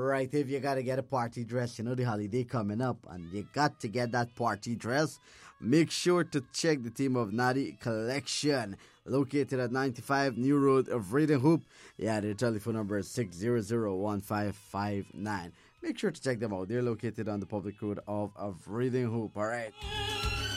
right, if you got to get a party dress, you know the holiday coming up, and you got to get that party dress, make sure to check the team of Nadi Collection, located at 95 New Road of Reading Hoop. Yeah, their telephone number is 600-1559. Make sure to check them out. They're located on the public road of Reading Hoop, all right?